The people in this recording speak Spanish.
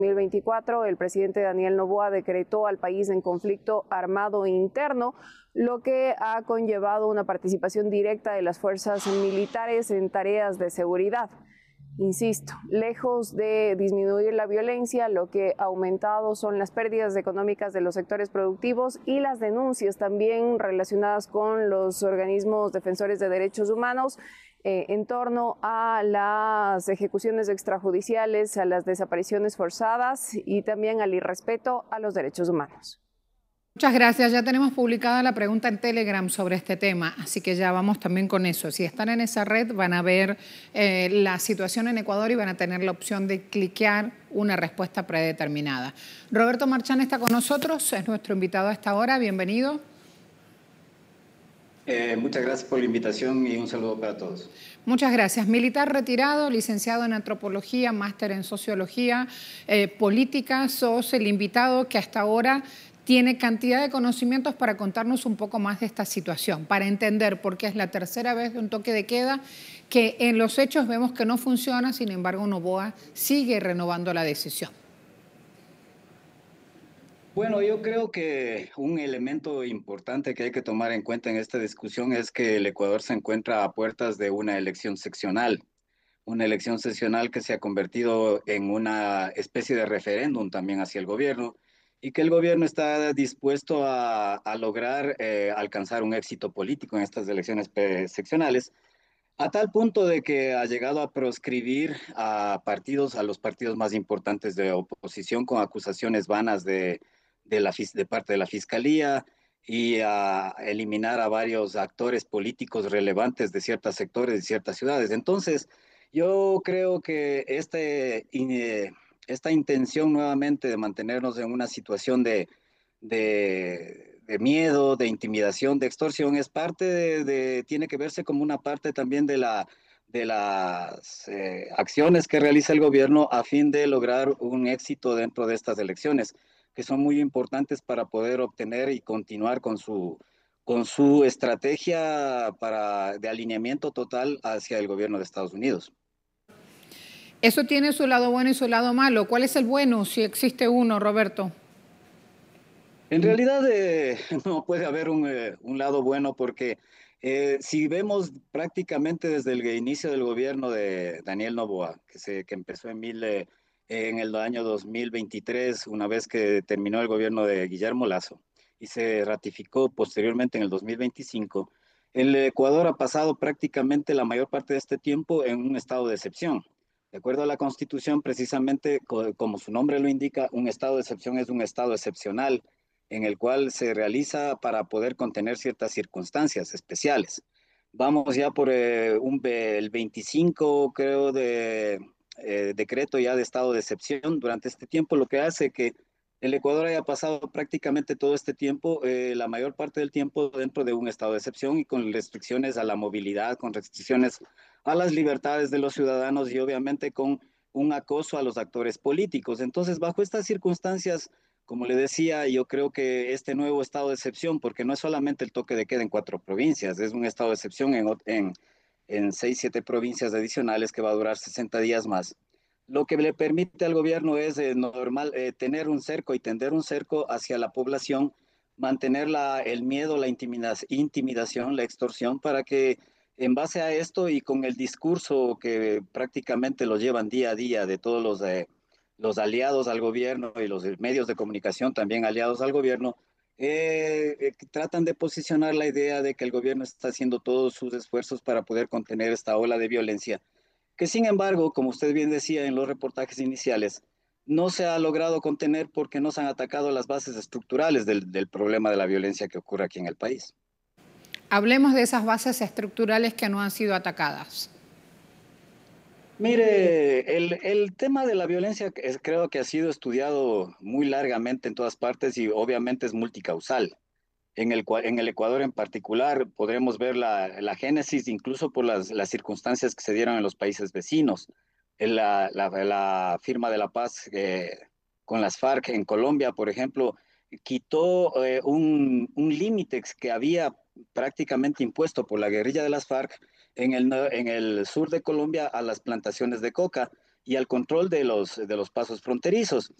2024, el presidente Daniel Noboa decretó al país en conflicto armado interno, lo que ha conllevado una participación directa de las fuerzas militares en tareas de seguridad. Insisto, lejos de disminuir la violencia, lo que ha aumentado son las pérdidas económicas de los sectores productivos y las denuncias también relacionadas con los organismos defensores de derechos humanos en torno a las ejecuciones extrajudiciales, a las desapariciones forzadas y también al irrespeto a los derechos humanos. Muchas gracias. Ya tenemos publicada la pregunta en Telegram sobre este tema, así que ya vamos también con eso. Si están en esa red van a ver la situación en Ecuador y van a tener la opción de cliquear una respuesta predeterminada. Roberto Marchán está con nosotros, es nuestro invitado a esta hora. Bienvenido. Muchas gracias por la invitación y un saludo para todos. Muchas gracias. Militar retirado, licenciado en antropología, máster en sociología política, sos el invitado que hasta ahora tiene cantidad de conocimientos para contarnos un poco más de esta situación, para entender por qué es la tercera vez de un toque de queda, que en los hechos vemos que no funciona, sin embargo Noboa sigue renovando la decisión. Bueno, yo creo que un elemento importante que hay que tomar en cuenta en esta discusión es que el Ecuador se encuentra a puertas de una elección seccional que se ha convertido en una especie de referéndum también hacia el gobierno y que el gobierno está dispuesto a lograr alcanzar un éxito político en estas elecciones seccionales, a tal punto de que ha llegado a proscribir a los partidos más importantes de oposición con acusaciones vanas de parte de la Fiscalía y a eliminar a varios actores políticos relevantes de ciertos sectores de ciertas ciudades. Entonces, yo creo que esta intención nuevamente de mantenernos en una situación de miedo, de intimidación, de extorsión, es parte tiene que verse como una parte también de las acciones que realiza el gobierno a fin de lograr un éxito dentro de estas elecciones, que son muy importantes para poder obtener y continuar con su estrategia de alineamiento total hacia el gobierno de Estados Unidos. Eso tiene su lado bueno y su lado malo. ¿Cuál es el bueno, si existe uno, Roberto? En realidad no puede haber un lado bueno porque si vemos prácticamente desde el inicio del gobierno de Daniel Noboa, que empezó en el año 2023, una vez que terminó el gobierno de Guillermo Lasso, y se ratificó posteriormente en el 2025, el Ecuador ha pasado prácticamente la mayor parte de este tiempo en un estado de excepción. De acuerdo a la Constitución, precisamente como su nombre lo indica, un estado de excepción es un estado excepcional en el cual se realiza para poder contener ciertas circunstancias especiales. Vamos ya por el 25, creo, de decreto ya de estado de excepción durante este tiempo, lo que hace que el Ecuador haya pasado prácticamente todo este tiempo, la mayor parte del tiempo dentro de un estado de excepción y con restricciones a la movilidad, con restricciones a las libertades de los ciudadanos y obviamente con un acoso a los actores políticos. Entonces, bajo estas circunstancias, como le decía, yo creo que este nuevo estado de excepción, porque no es solamente el toque de queda en 4 provincias, es un estado de excepción en 6, 7 provincias adicionales que va a durar 60 días más. Lo que le permite al gobierno es tener un cerco y tender un cerco hacia la población, mantener el miedo, la intimidación, la extorsión, para que en base a esto y con el discurso que prácticamente lo llevan día a día de todos los aliados al gobierno y los medios de comunicación también aliados al gobierno, tratan de posicionar la idea de que el gobierno está haciendo todos sus esfuerzos para poder contener esta ola de violencia, que sin embargo, como usted bien decía en los reportajes iniciales, no se ha logrado contener porque no se han atacado las bases estructurales del problema de la violencia que ocurre aquí en el país. Hablemos de esas bases estructurales que no han sido atacadas. Mire, el tema de la violencia creo que ha sido estudiado muy largamente en todas partes y obviamente es multicausal. En el Ecuador en particular podremos ver la génesis incluso por las circunstancias que se dieron en los países vecinos. La firma de la paz con las FARC en Colombia, por ejemplo, quitó un límite que había prácticamente impuesto por la guerrilla de las FARC en el sur de Colombia a las plantaciones de coca. y al control de los pasos fronterizos.